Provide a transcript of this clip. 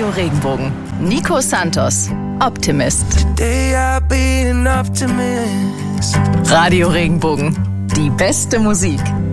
Radio Regenbogen. Nico Santos, Optimist. Radio Regenbogen, die beste Musik.